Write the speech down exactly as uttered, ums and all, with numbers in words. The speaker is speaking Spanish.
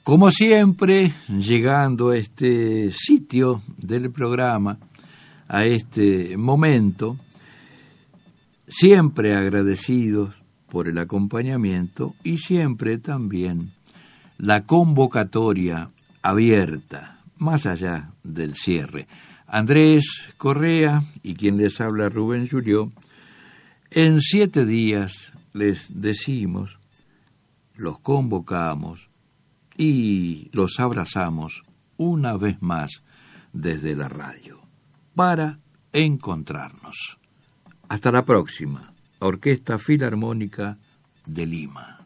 Como siempre, llegando a este sitio del programa, a este momento, siempre agradecidos por el acompañamiento y siempre también la convocatoria abierta, más allá del cierre. Andrés Correa y quien les habla, Rubén Julió, en siete días les decimos, los convocamos y los abrazamos una vez más desde la radio para encontrarnos. Hasta la próxima, Orquesta Filarmónica de Lima.